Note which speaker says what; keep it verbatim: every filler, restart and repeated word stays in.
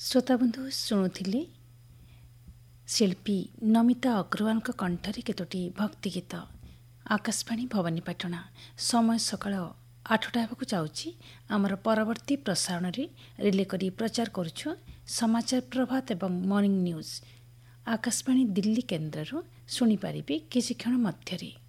Speaker 1: ଶ୍ରୋତାବନ୍ଧୁ ଶୁଣୁଥିଲେ ଶିଳ୍ପୀ ନମିତା ଅଗ୍ରୱାଲଙ୍କ କଣ୍ଠରେ କେତୋଟି ଭକ୍ତି ଗୀତ। ଆକାଶବାଣୀ ଭବାନୀପାଟଣା। ସମୟ ସକାଳ ଆଠଟା ହେବାକୁ ଯାଉଛି। ଆମର ପରବର୍ତ୍ତୀ ପ୍ରସାରଣରେ ରିଲେ କରି ପ୍ରଚାର କରୁଛୁ ସମାଚାର ପ୍ରଭାତ ଏବଂ ମର୍ଣ୍ଣିଂ ନ୍ୟୁଜ୍। ଆକାଶବାଣୀ ଦିଲ୍ଲୀ କେନ୍ଦ୍ରରୁ ଶୁଣିପାରିବେ କିଛି କ୍ଷଣ ମଧ୍ୟରେ।